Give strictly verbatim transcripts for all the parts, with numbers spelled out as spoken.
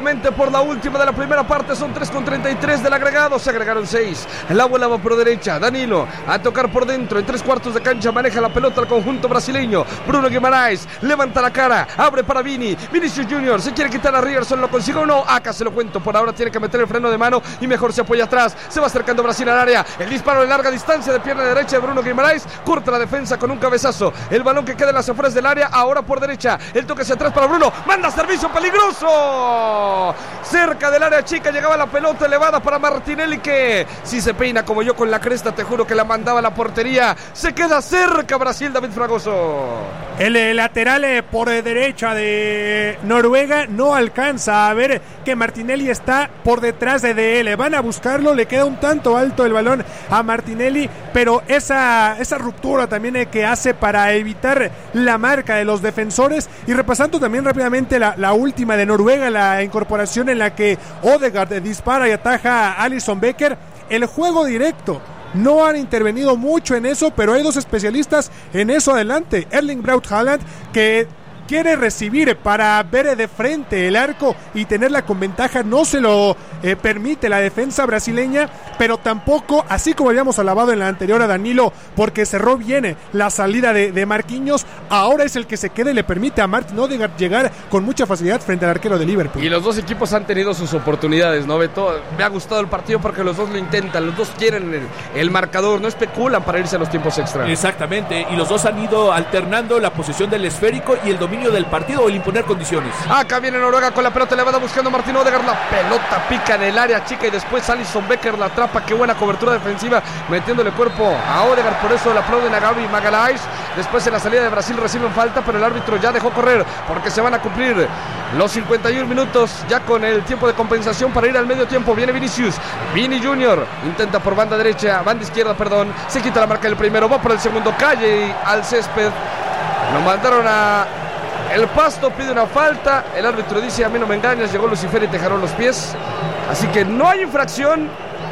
nuevamente por la última de la primera parte. Son tres con treinta y tres del agregado. Se agregaron seis. La bola va por derecha. Danilo a tocar por dentro. En tres cuartos de cancha maneja la pelota al conjunto brasileño. Bruno Guimaraes levanta la cara. Abre para Vini. Vinicius Junior se quiere quitar a Riverson. ¿Lo consigue o no? Acá se lo cuento. Por ahora tiene que meter el freno de mano y mejor se apoya atrás. Se va acercando Brasil al área. El disparo de larga distancia de pierna derecha de Bruno Guimaraes. Corta la defensa con un cabezazo. El balón que queda en las afueras del área. Ahora por derecha. El toque hacia atrás para Bruno. Manda servicio peligroso. Cerca del área chica llegaba la pelota elevada para Martinelli, que si se peina como yo con la cresta, te juro que la mandaba a la portería. Se queda cerca Brasil, David Fragoso. El, el lateral eh, por derecha de Noruega no alcanza a ver que Martinelli está por detrás de, de él. Van a buscarlo, le queda un tanto alto el balón a Martinelli, pero esa, esa ruptura también eh, que hace para evitar la marca de los defensores. Y repasando también rápidamente la, la última de Noruega, la incorporación en la que Odegaard dispara y ataja a Alisson Becker. El juego directo. No han intervenido mucho en eso, pero hay dos especialistas en eso adelante. Erling Braut Haaland, que quiere recibir para ver de frente el arco y tenerla con ventaja. No se lo eh, permite la defensa brasileña, pero tampoco, así como habíamos alabado en la anterior a Danilo, porque cerró bien la salida de, de Marquinhos, ahora es el que se queda y le permite a Martin Odegaard llegar con mucha facilidad frente al arquero de Liverpool. Y los dos equipos han tenido sus oportunidades, ¿no, Beto? Me ha gustado el partido porque los dos lo intentan, los dos quieren el, el marcador, no especulan para irse a los tiempos extra. Exactamente, y los dos han ido alternando la posesión del esférico y el dominio del partido o el imponer condiciones. Acá viene Noruega con la pelota elevada buscando Martin Odegaard. La pelota pica en el área chica y después Alisson Becker la atrapa. Qué buena cobertura defensiva metiéndole cuerpo a Odegaard. Por eso le aplauden a Gabi Magalhães. Después en la salida de Brasil reciben falta, pero el árbitro ya dejó correr porque se van a cumplir los cincuenta y un minutos ya con el tiempo de compensación para ir al medio tiempo. Viene Vinicius, Vini Junior intenta por banda derecha, banda izquierda, perdón, se quita la marca del primero, va por el segundo, calle al césped. Lo mandaron a el pasto, pide una falta. El árbitro dice: a mí no me engañas. Llegó Lucifer y te jaló los pies. Así que no hay infracción.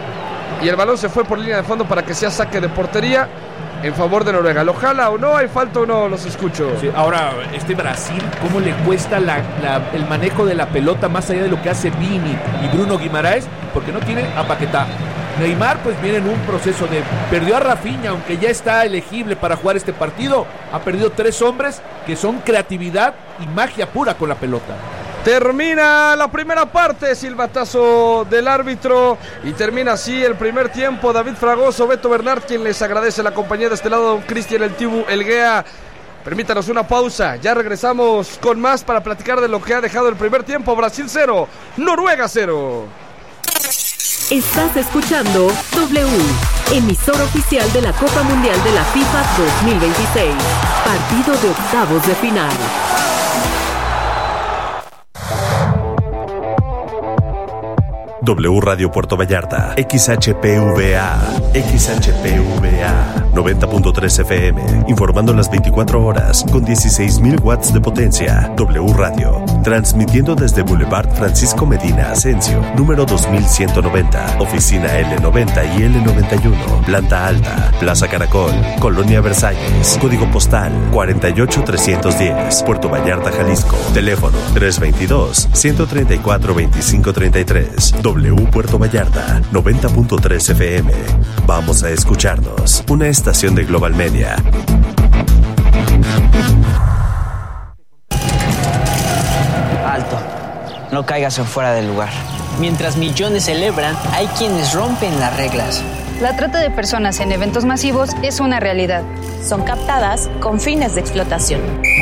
Y el balón se fue por línea de fondo para que sea saque de portería en favor de Noruega. ¿Lo jala o no? ¿Hay falta o no? Los escucho. Sí, ahora, este Brasil, ¿cómo le cuesta la, la, el manejo de la pelota más allá de lo que hace Vini y Bruno Guimaraes? Porque no tiene a Paquetá. Neymar pues viene en un proceso de... Perdió a Rafinha, aunque ya está elegible para jugar este partido. Ha perdido tres hombres que son creatividad y magia pura con la pelota. Termina la primera parte, silbatazo del árbitro, y termina así el primer tiempo. David Fragoso, Beto Bernard, quien les agradece la compañía de este lado, Cristian El Tibu Elguea. Permítanos una pausa, ya regresamos con más para platicar de lo que ha dejado el primer tiempo. Brasil cero, Noruega cero. Estás escuchando W, emisor oficial de la Copa Mundial de la FIFA dos mil veintiséis, partido de octavos de final. W Radio Puerto Vallarta, X H P V A, X H P V A, noventa punto tres F M, informando las veinticuatro horas con dieciséis mil watts de potencia. W Radio, transmitiendo desde Boulevard Francisco Medina Asensio, número dos mil ciento noventa, oficina L noventa y L noventa y uno, planta alta, Plaza Caracol, Colonia Versalles, código postal cuarenta y ocho trescientos diez, Puerto Vallarta, Jalisco, teléfono tres veintidós, ciento treinta y cuatro, veinticinco treinta y tres. W Puerto Vallarta, noventa punto tres F M. Vamos a escucharnos. Una estación de Global Media. Alto. No caigas en fuera del lugar. Mientras millones celebran, hay quienes rompen las reglas. La trata de personas en eventos masivos es una realidad. Son captadas con fines de explotación.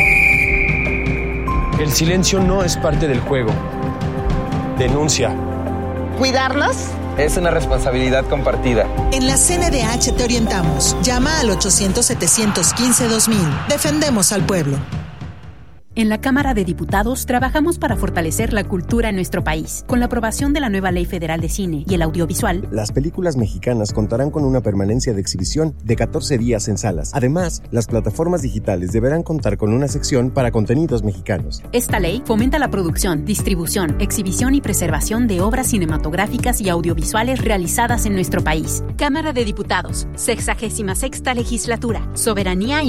El silencio no es parte del juego. Denuncia. ¿Cuidarlos? Es una responsabilidad compartida. En la C N D H te orientamos. Llama al ochocientos, setecientos quince, dos mil. Defendemos al pueblo. En la Cámara de Diputados trabajamos para fortalecer la cultura en nuestro país. Con la aprobación de la nueva Ley Federal de Cine y el Audiovisual, las películas mexicanas contarán con una permanencia de exhibición de catorce días en salas. Además, las plataformas digitales deberán contar con una sección para contenidos mexicanos. Esta ley fomenta la producción, distribución, exhibición y preservación de obras cinematográficas y audiovisuales realizadas en nuestro país. Cámara de Diputados, sexagésima sexta legislatura, soberanía y